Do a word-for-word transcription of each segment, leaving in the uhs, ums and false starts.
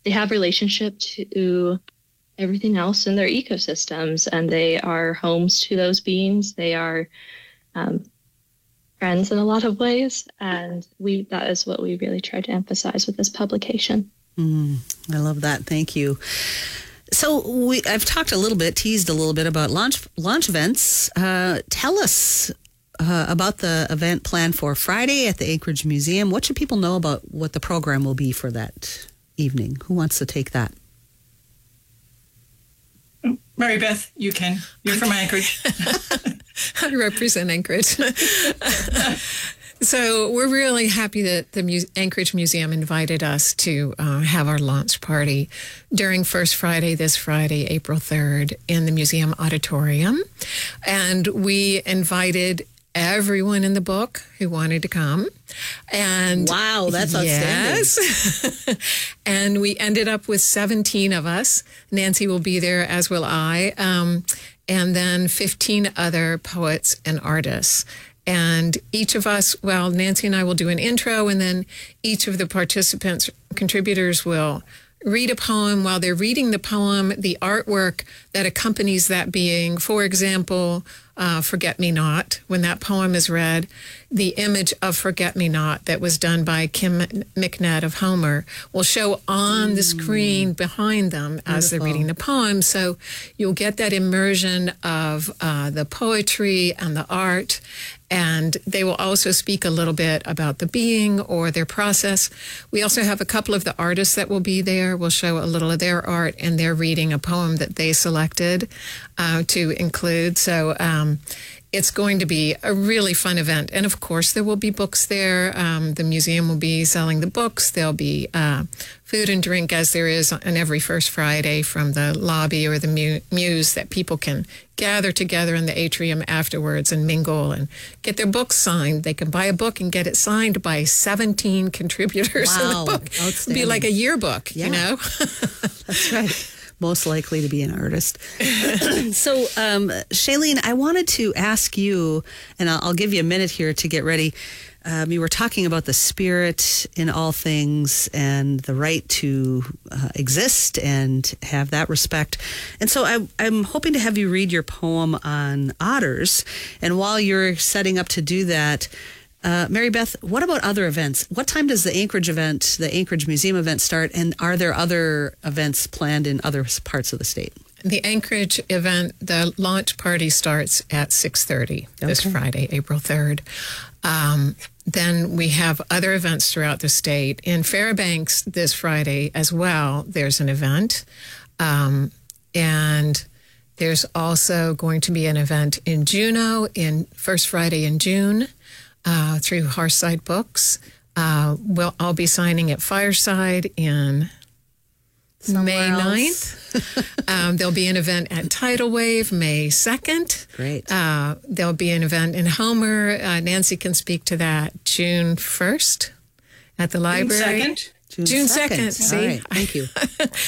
they have relationship to everything else in their ecosystems, and they are homes to those beings. They are um, friends in a lot of ways, and we that is what we really try to emphasize with this publication. Mm, I love that. Thank you. So we, I've talked a little bit, teased a little bit about launch launch events. Uh, tell us uh, about the event planned for Friday at the Anchorage Museum. What should people know about what the program will be for that evening? Who wants to take that? Mary Beth, you can. You're from Anchorage. I represent Anchorage. So we're really happy that the Mu- Anchorage Museum invited us to uh, have our launch party during First Friday, this Friday, April third, in the museum auditorium. And we invited everyone in the book who wanted to come. And wow, that's outstanding. Yes. And we ended up with seventeen of us. Nancy will be there, as will I. Um, and then fifteen other poets and artists. And each of us, well, Nancy and I will do an intro, and then each of the participants, contributors, will read a poem. While they're reading the poem, the artwork that accompanies that being, for example, uh, Forget Me Not, when that poem is read, the image of Forget Me Not that was done by Kim McNett of Homer will show on mm. the screen behind them Beautiful. As they're reading the poem. So you'll get that immersion of uh, the poetry and the art. And they will also speak a little bit about the being or their process. We also have a couple of the artists that will be there. We'll show a little of their art, and they're reading a poem that they selected uh, to include. So um, it's going to be a really fun event. And of course, there will be books there. Um, the museum will be selling the books. There'll be uh, food and drink, as there is on every first Friday, from the lobby or the mu- muse, that people can gather together in the atrium afterwards and mingle and get their books signed. They can buy a book and get it signed by seventeen contributors wow. in the book. It'll be like a yearbook, yeah. you know? That's right. Most likely to be an artist. So, um, Shailene, I wanted to ask you, and I'll, I'll give you a minute here to get ready. Um, you were talking about the spirit in all things and the right to uh, exist and have that respect. And so I, I'm hoping to have you read your poem on otters. And while you're setting up to do that, uh, Mary Beth, what about other events? What time does the Anchorage event, the Anchorage Museum event start? And are there other events planned in other parts of the state? The Anchorage event, the launch party starts at six thirty okay. this Friday, April third. Um, then we have other events throughout the state. In Fairbanks this Friday as well, there's an event. Um, and there's also going to be an event in Juneau, in first Friday in June, uh, through Hearthside Books. Uh, we'll, I'll be signing at Fireside in Somewhere May ninth. um, there'll be an event at Tidal Wave May second. Great. Uh, there'll be an event in Homer. Uh, Nancy can speak to that June first at the library. June second? June, June second. See? All right. Thank you.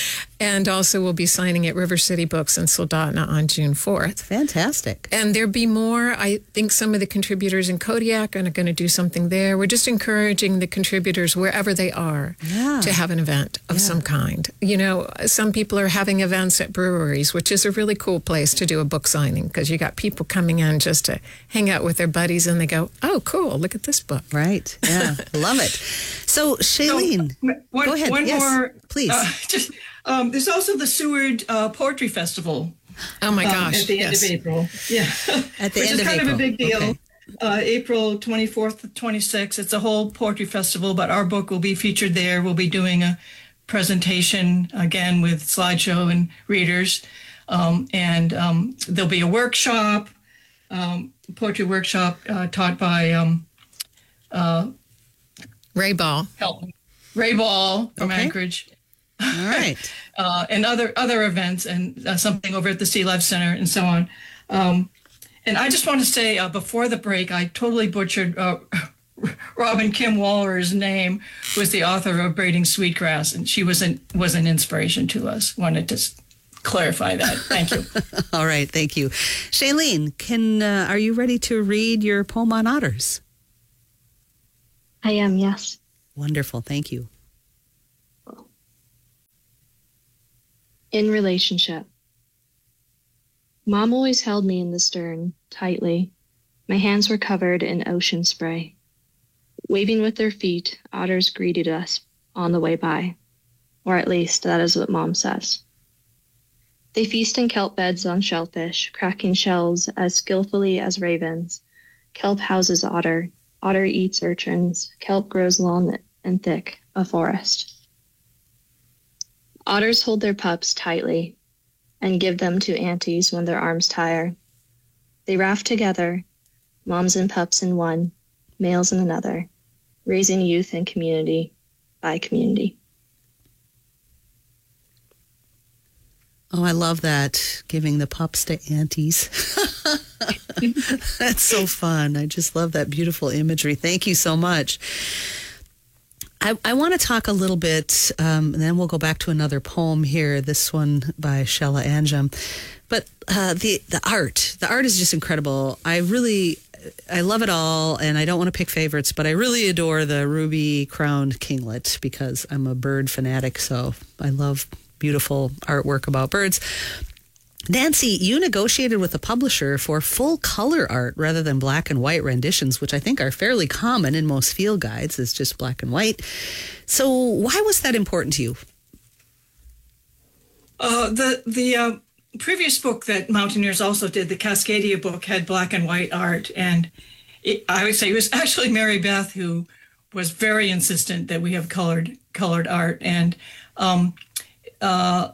And also we'll be signing at River City Books in Soldotna on June fourth. Fantastic. And there'll be more. I think some of the contributors in Kodiak are going to do something there. We're just encouraging the contributors wherever they are yeah. to have an event of yeah. some kind. You know, some people are having events at breweries, which is a really cool place to do a book signing, because you got people coming in just to hang out with their buddies, and they go, oh, cool, look at this book. Right. Yeah. Love it. So, Shailene, so, one, go ahead. One yes, more, please. Uh, just, um, there's also the Seward uh, Poetry Festival. Oh my gosh! Um, at the end yes. of April, yeah, at the which end is of kind April. of a big deal. Okay. Uh, April twenty-fourth to twenty-sixth. It's a whole poetry festival, but our book will be featured there. We'll be doing a presentation again with slideshow and readers, um, and um, there'll be a workshop, um, poetry workshop uh, taught by um, uh, Ray Ball. Help me. Ray Ball from okay. Anchorage. All right. uh, and other other events, and uh, something over at the Sea Life Center and so on. Um, and I just want to say uh, before the break, I totally butchered uh, Robin Kim Waller's name, who was the author of Braiding Sweetgrass, and she was an, was an inspiration to us. Wanted to clarify that. Thank you. All right. Thank you. Shailene, can, uh, are you ready to read your poem on otters? I am, yes. Wonderful. Thank you. In relationship. Mom always held me in the stern, tightly. My hands were covered in ocean spray. Waving with their feet, otters greeted us on the way by. Or at least, that is what Mom says. They feast in kelp beds on shellfish, cracking shells as skillfully as ravens. Kelp houses otter. Otter eats urchins. Kelp grows long and thick, a forest. Otters hold their pups tightly and give them to aunties when their arms tire. They raft together, moms and pups in one, males in another, raising youth and community by community. Oh, I love that, giving the pups to aunties. That's so fun. I just love that beautiful imagery. Thank you so much. I, I want to talk a little bit, um, and then we'll go back to another poem here, this one by Shella Anjum. But uh, the, the art, the art is just incredible. I really, I love it all, and I don't want to pick favorites, but I really adore the ruby-crowned kinglet because I'm a bird fanatic, so I love beautiful artwork about birds. Nancy, you negotiated with a publisher for full color art rather than black and white renditions, which I think are fairly common in most field guides. It's just black and white. So why was that important to you? Uh, the the uh, previous book that Mountaineers also did, the Cascadia book, had black and white art. And it, I would say it was actually Mary Beth who was very insistent that we have colored colored art. And um, uh,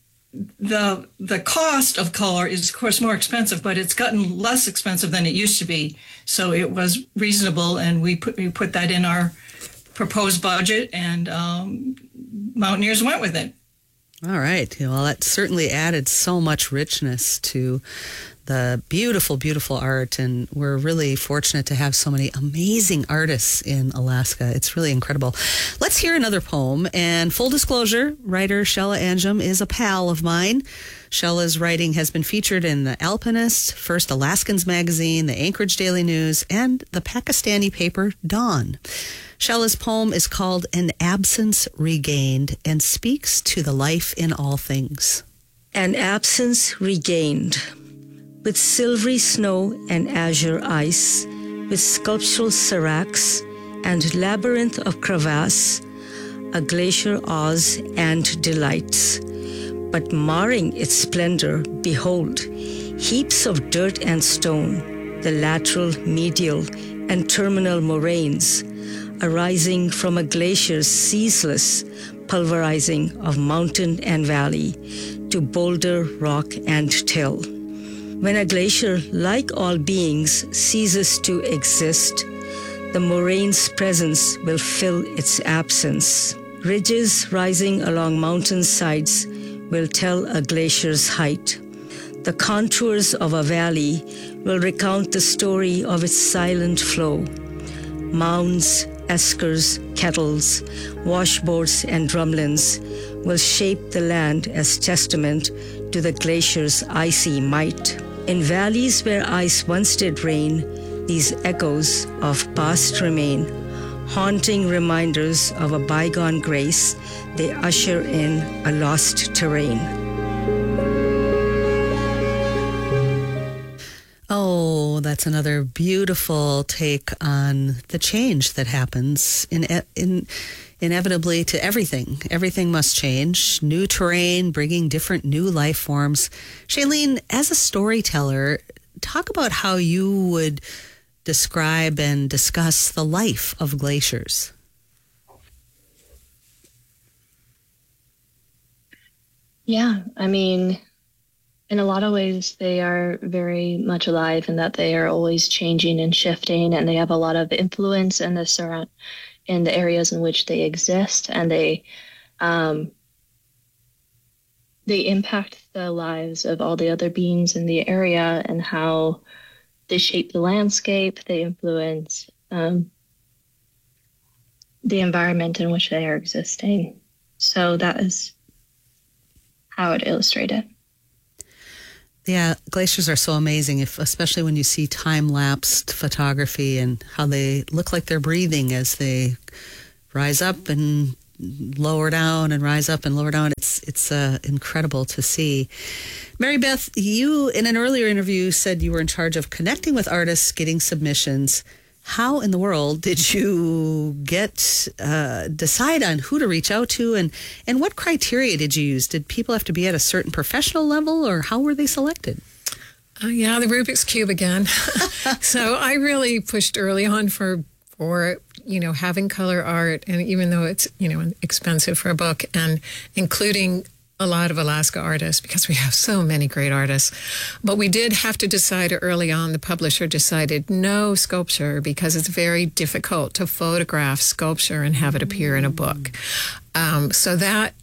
The the cost of color is, of course, more expensive, but it's gotten less expensive than it used to be. So it was reasonable, and we put we put that in our proposed budget, and um, Mountaineers went with it. All right. Well, that certainly added so much richness to the beautiful, beautiful art, and we're really fortunate to have so many amazing artists in Alaska. It's really incredible. Let's hear another poem, and full disclosure, writer Shella Anjum is a pal of mine. Shella's writing has been featured in the Alpinist, First Alaskans magazine, the Anchorage Daily News, and the Pakistani paper Dawn. Shella's poem is called An Absence Regained and speaks to the life in all things. An absence regained. With silvery snow and azure ice, with sculptural seracs and labyrinth of crevasse, a glacier awes and delights. But marring its splendor, behold, heaps of dirt and stone, the lateral, medial, and terminal moraines, arising from a glacier's ceaseless pulverizing of mountain and valley to boulder, rock, and till. When a glacier, like all beings, ceases to exist, the moraine's presence will fill its absence. Ridges rising along mountain sides will tell a glacier's height. The contours of a valley will recount the story of its silent flow. Mounds, eskers, kettles, washboards, and drumlins will shape the land as testament to the glacier's icy might. In valleys where ice once did reign, these echoes of past remain, haunting reminders of a bygone grace. They usher in a lost terrain. Oh, that's another beautiful take on the change that happens in, in inevitably to everything. Everything must change. New terrain, bringing different new life forms. Shailene, as a storyteller, talk about how you would describe and discuss the life of glaciers. Yeah, I mean, in a lot of ways, they are very much alive in that they are always changing and shifting, and they have a lot of influence in the surround, in the areas in which they exist, and they um, they impact the lives of all the other beings in the area and how they shape the landscape. They influence um, the environment in which they are existing. So that is how I'd illustrate it. Yeah, glaciers are so amazing, if especially when you see time-lapsed photography and how they look like they're breathing as they rise up and lower down and rise up and lower down. It's it's uh, incredible to see. Mary Beth, you in an earlier interview said you were in charge of connecting with artists, getting submissions. How in the world did you get uh, decide on who to reach out to, and and what criteria did you use? Did people have to be at a certain professional level, or how were they selected? Uh, yeah, the Rubik's Cube again. So I really pushed early on for for you know having color art, and even though it's you know expensive for a book, and including a lot of Alaska artists, because we have so many great artists. But we did have to decide early on, the publisher decided no sculpture, because it's very difficult to photograph sculpture and have it appear in a book. Um, so that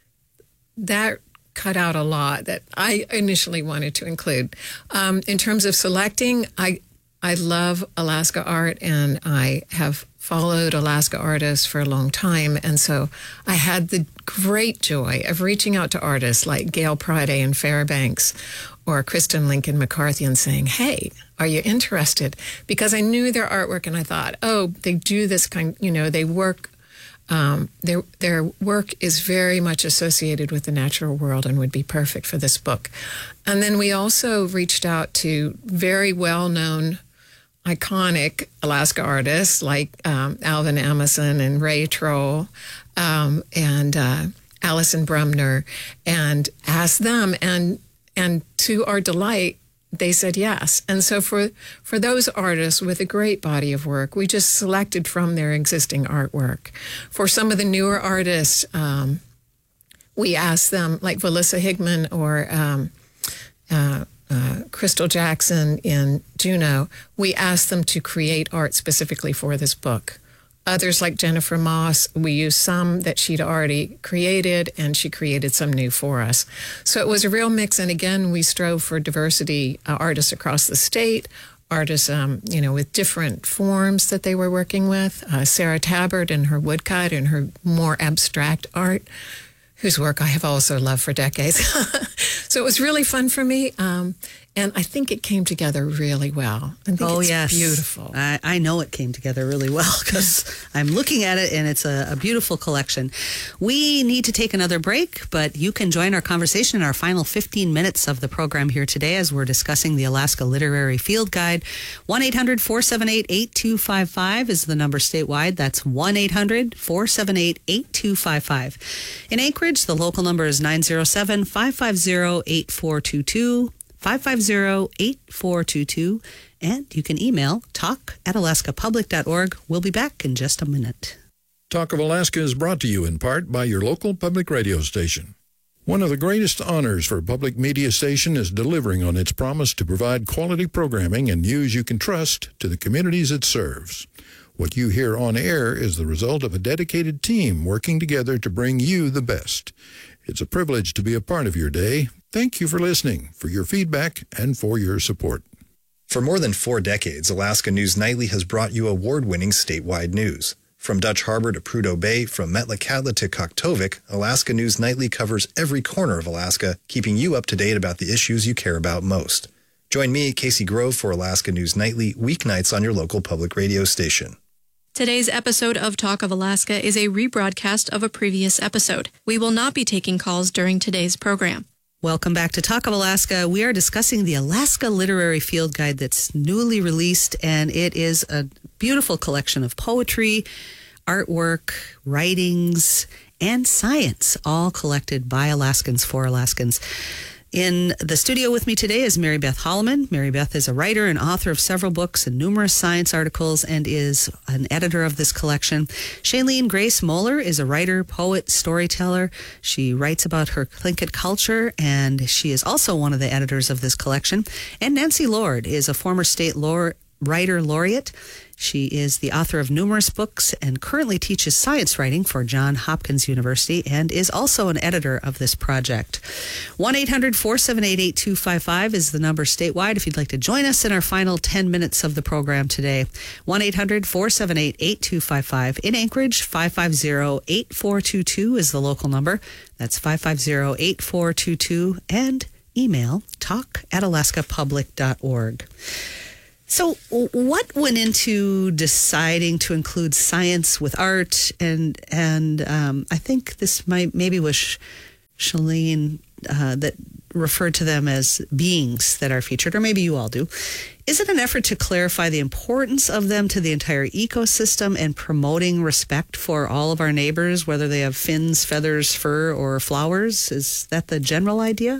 that cut out a lot that I initially wanted to include. Um, in terms of selecting, I I love Alaska art, and I have followed Alaska artists for a long time. And so I had the great joy of reaching out to artists like Gail Priday in Fairbanks or Kristen Lincoln McCarthy and saying, hey, are you interested? Because I knew their artwork, and I thought, oh, they do this kind, you know, they work, um, their, their work is very much associated with the natural world and would be perfect for this book. And then we also reached out to very well-known iconic Alaska artists like um, Alvin Amundsen and Ray Troll um, and uh, Alison Brumner, and asked them, and and to our delight, they said yes. And so for for those artists with a great body of work, we just selected from their existing artwork. For some of the newer artists, um, we asked them, like Valissa Higman or um, uh, Uh, Crystal Jackson in Juneau, we asked them to create art specifically for this book. Others, like Jennifer Moss, we used some that she'd already created, and she created some new for us. So it was a real mix, and again, we strove for diversity, uh, artists across the state, artists, um, you know, with different forms that they were working with. Uh, Sarah Tabbert and her woodcut and her more abstract art, whose work I have also loved for decades. So it was really fun for me, um, and I think it came together really well. I think oh, it's yes. beautiful. I, I know it came together really well, because I'm looking at it, and it's a, a beautiful collection. We need to take another break, but you can join our conversation in our final fifteen minutes of the program here today as we're discussing the Alaska Literary Field Guide. one eight hundred four seven eight eight two five five is the number statewide. That's one eight hundred four seven eight eight two five five. In Anchorage, the local number is nine zero seven five five zero eight four two two. five five zero eight four two two, and you can email talk at alaska public dot org. We'll be back in just a minute. Talk of Alaska is brought to you in part by your local public radio station. One of the greatest honors for a public media station is delivering on its promise to provide quality programming and news you can trust to the communities it serves. What you hear on air is the result of a dedicated team working together to bring you the best. It's a privilege to be a part of your day. Thank you for listening, for your feedback, and for your support. For more than four decades, Alaska News Nightly has brought you award-winning statewide news. From Dutch Harbor to Prudhoe Bay, from Metlakatla to Koktovik, Alaska News Nightly covers every corner of Alaska, keeping you up to date about the issues you care about most. Join me, Casey Grove, for Alaska News Nightly, weeknights on your local public radio station. Today's episode of Talk of Alaska is a rebroadcast of a previous episode. We will not be taking calls during today's program. Welcome back to Talk of Alaska. We are discussing the Alaska Literary Field Guide that's newly released, and it is a beautiful collection of poetry, artwork, writings, and science, all collected by Alaskans for Alaskans. In the studio with me today is Mary Beth Holloman. Mary Beth is a writer and author of several books and numerous science articles, and is an editor of this collection. Shailene Grace Moeller is a writer, poet, storyteller. She writes about her Tlingit culture, and she is also one of the editors of this collection. And Nancy Lord is a former state lore writer laureate. She is the author of numerous books and currently teaches science writing for Johns Hopkins University, and is also an editor of this project. one eight hundred four seven eight eight two five five is the number statewide if you'd like to join us in our final ten minutes of the program today. one eight hundred four seven eight eight two five five. In Anchorage, five five zero eight four two two is the local number. That's five five zero eight four two two. And email talk at alaska public dot org. So what went into deciding to include science with art? And and um, I think this might maybe was Shalene uh, that referred to them as beings that are featured, or maybe you all do. Is it an effort to clarify the importance of them to the entire ecosystem and promoting respect for all of our neighbors, whether they have fins, feathers, fur, or flowers? Is that the general idea?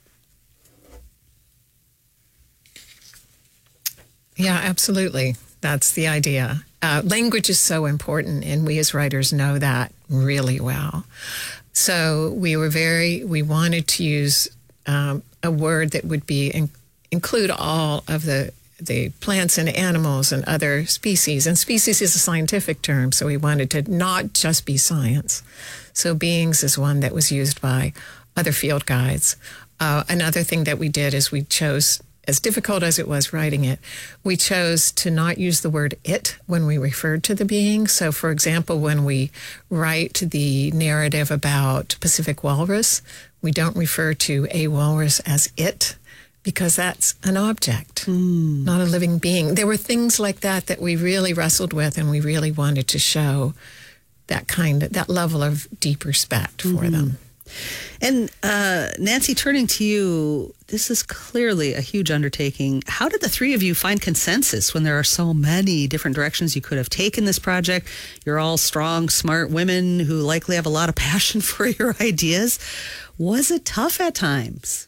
Yeah, absolutely. That's the idea. Uh, language is so important, and we as writers know that really well. So we were very, we wanted to use um, a word that would be in, include all of the the plants and animals and other species. And species is a scientific term, so we wanted to not just be science. So beings is one that was used by other field guides. Uh, another thing that we did is we chose, as difficult as it was writing it, we chose to not use the word it when we referred to the being. So, for example, when we write the narrative about Pacific walrus, we don't refer to a walrus as it, because that's an object, mm. not a living being. There were things like that that we really wrestled with, and we really wanted to show that kind of, that level of deep respect for mm-hmm. them. And uh, Nancy, turning to you, this is clearly a huge undertaking. How did the three of you find consensus when there are so many different directions you could have taken this project? You're all strong, smart women who likely have a lot of passion for your ideas. Was it tough at times?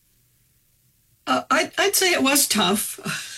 Uh, I, I'd say it was tough.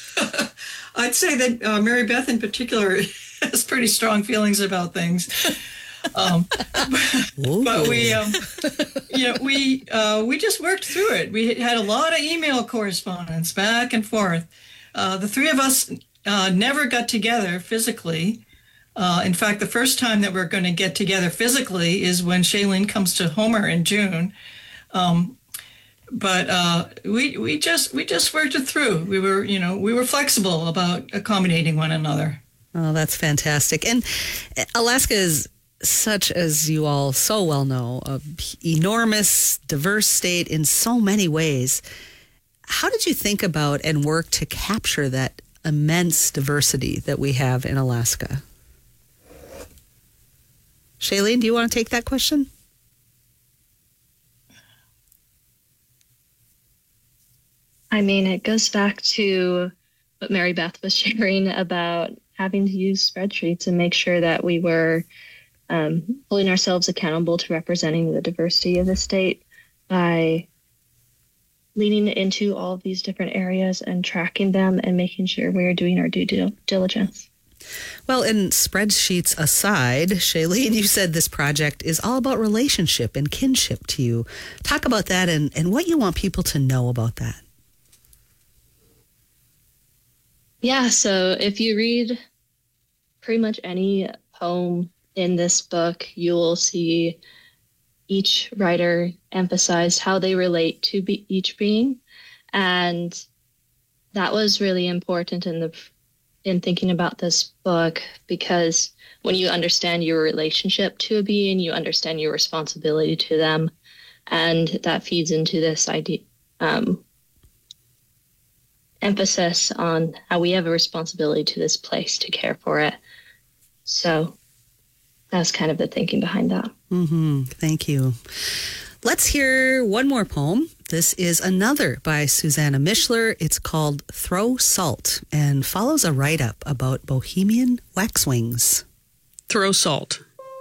I'd say that uh, Mary Beth in particular has pretty strong feelings about things. Um, but, but we, um, you know, we uh, we just worked through it. We had a lot of email correspondence back and forth. Uh, the three of us uh, never got together physically. Uh, in fact, the first time that we're going to get together physically is when Shalene comes to Homer in June. Um, but uh, we we just we just worked it through. We were you know we were flexible about accommodating one another. Oh, that's fantastic. And Alaska is, such as you all so well know, an enormous, diverse state in so many ways. How did you think about and work to capture that immense diversity that we have in Alaska? Shalene, do you want to take that question? I mean, it goes back to what Mary Beth was sharing about having to use spreadsheets and make sure that we were um, holding ourselves accountable to representing the diversity of the state by leaning into all of these different areas and tracking them and making sure we're doing our due diligence. Well, and spreadsheets aside, Shalene, you said this project is all about relationship and kinship to you. Talk about that and, and what you want people to know about that. Yeah, so if you read pretty much any poem in this book, you'll see each writer emphasized how they relate to be, each being. And that was really important in the in thinking about this book, because when you understand your relationship to a being, you understand your responsibility to them. And that feeds into this idea, um, emphasis on how we have a responsibility to this place to care for it. So that's kind of the thinking behind that. Mm-hmm. Thank you. Let's hear one more poem. This is another by Susanna Mishler. It's called Throw Salt and follows a write-up about Bohemian waxwings. Throw salt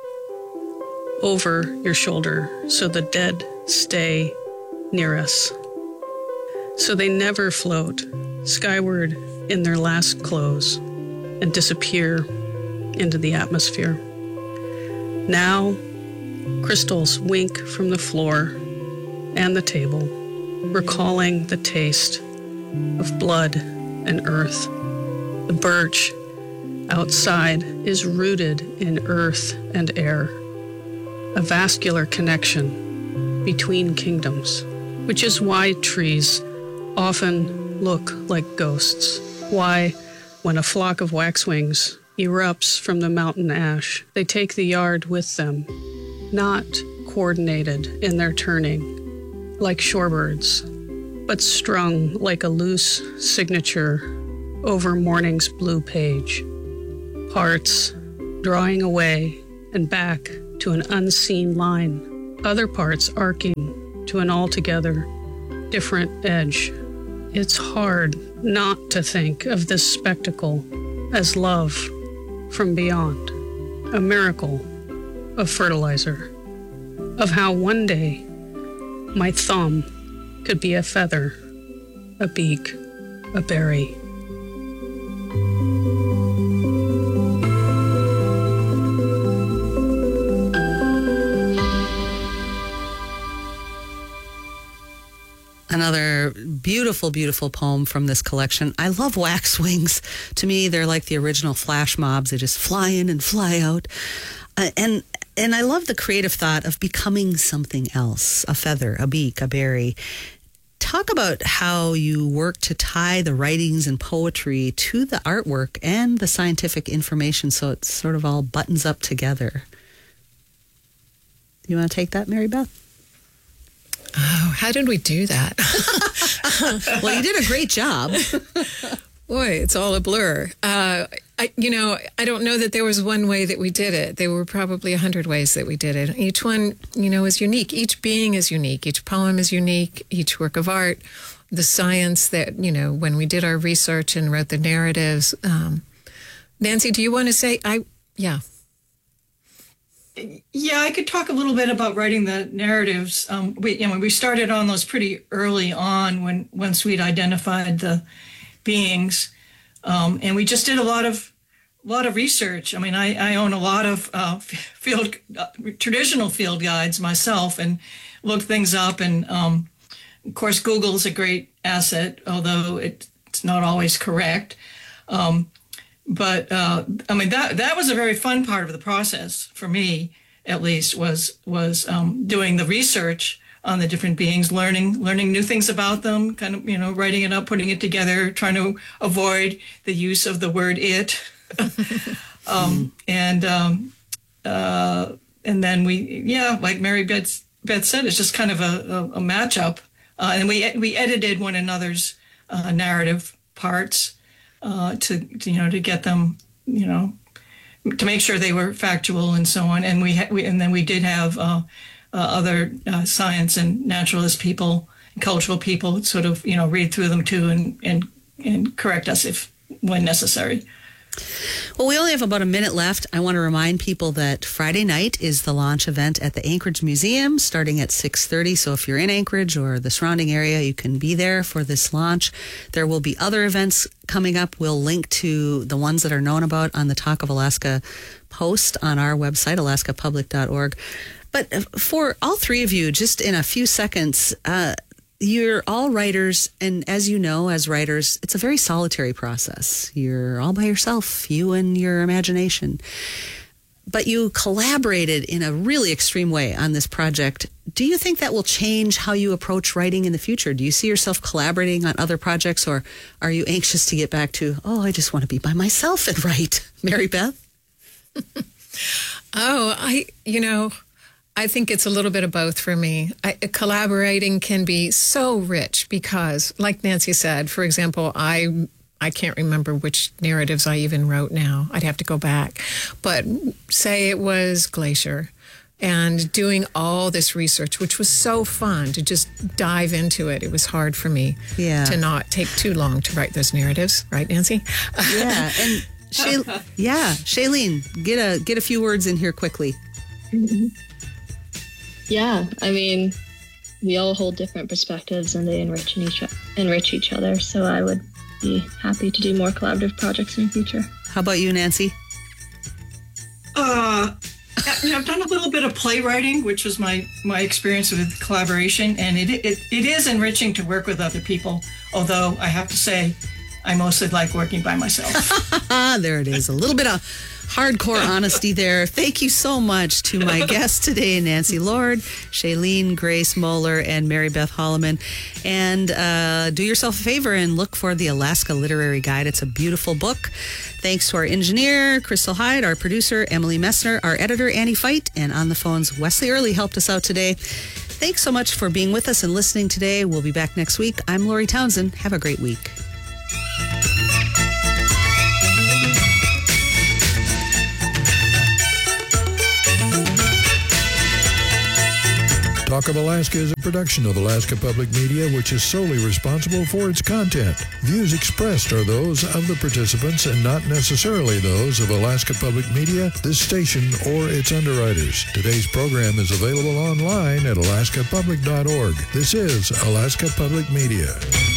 over your shoulder so the dead stay near us, so they never float skyward in their last clothes and disappear into the atmosphere. Now, crystals wink from the floor and the table, recalling the taste of blood and earth. The birch outside is rooted in earth and air, a vascular connection between kingdoms, which is why trees often look like ghosts. Why, when a flock of waxwings erupts from the mountain ash, they take the yard with them, not coordinated in their turning like shorebirds, but strung like a loose signature over morning's blue page. Parts drawing away and back to an unseen line. Other parts arcing to an altogether different edge. It's hard not to think of this spectacle as love from beyond, a miracle of fertilizer, of how one day my thumb could be a feather, a beak, a berry. Another beautiful, beautiful poem from this collection. I love waxwings. To me, they're like the original flash mobs. They just fly in and fly out. Uh, and and I love the creative thought of becoming something else, a feather, a beak, a berry. Talk about how you work to tie the writings and poetry to the artwork and the scientific information so it sort of all buttons up together. You want to take that, Mary Beth? Oh, how did we do that? Well, you did a great job. Boy, it's all a blur. Uh, I, you know, I don't know that there was one way that we did it. There were probably a hundred ways that we did it. Each one, you know, is unique. Each being is unique. Each poem is unique. Each work of art, the science that, you know, when we did our research and wrote the narratives. Um, Nancy, do you want to say, I, yeah. Yeah, I could talk a little bit about writing the narratives. Um, we, you know, we started on those pretty early on when once we'd identified the beings, um, and we just did a lot of, lot of research. I mean, I, I own a lot of uh, field uh, traditional field guides myself, and looked things up. And um, of course, Google's a great asset, although it, it's not always correct. Um, But, uh, I mean, that that was a very fun part of the process for me, at least, was was um, doing the research on the different beings, learning learning new things about them, kind of, you know, writing it up, putting it together, trying to avoid the use of the word it. um, and um, uh, and then we, yeah, like Mary Beth, Beth said, it's just kind of a, a, a matchup. Uh, and we we edited one another's uh, narrative parts. Uh, to, to you know to get them you know to make sure they were factual and so on, and we, ha- we and then we did have uh, uh, other uh, science and naturalist people, and cultural people, sort of you know read through them too and and and correct us if when necessary. Well, we only have about a minute left. I want to remind people that Friday night is the launch event at the Anchorage Museum starting at six thirty. So if you're in Anchorage or the surrounding area, you can be there for this launch. There will be other events coming up. We'll link to the ones that are known about on the Talk of Alaska post on our website, alaska public dot org. But for all three of you, just in a few seconds, uh, you're all writers, and as you know, as writers, it's a very solitary process. You're all by yourself, you and your imagination. But you collaborated in a really extreme way on this project. Do you think that will change how you approach writing in the future? Do you see yourself collaborating on other projects, or are you anxious to get back to, oh, I just want to be by myself and write? Mary Beth? oh, I, you know... I think it's a little bit of both for me. I, collaborating can be so rich because, like Nancy said, for example, I I can't remember which narratives I even wrote now. I'd have to go back. But say it was Glacier, and doing all this research, which was so fun to just dive into it. It was hard for me yeah. to not take too long to write those narratives, right, Nancy? Yeah, and Shay- yeah, Shailene, get a get a few words in here quickly. Mm-hmm. Yeah, I mean, we all hold different perspectives and they enrich each enrich each other. So I would be happy to do more collaborative projects in the future. How about you, Nancy? Uh, you know, I've done a little bit of playwriting, which was my, my experience with collaboration, and it, it it is enriching to work with other people. Although I have to say, I mostly like working by myself. There it is, a little bit of hardcore honesty there. Thank you so much to my guests today, Nancy Lord, Shailene Grace Moeller, and Mary Beth Holloman. And uh, do yourself a favor and look for the Alaska Literary Guide. It's a beautiful book. Thanks to our engineer, Crystal Hyde, our producer, Emily Messner, our editor, Annie Feit, and on the phones, Wesley Early helped us out today. Thanks so much for being with us and listening today. We'll be back next week. I'm Lori Townsend. Have a great week. Talk of Alaska is a production of Alaska Public Media, which is solely responsible for its content. Views expressed are those of the participants and not necessarily those of Alaska Public Media, this station, or its underwriters. Today's program is available online at alaska public dot org. This is Alaska Public Media.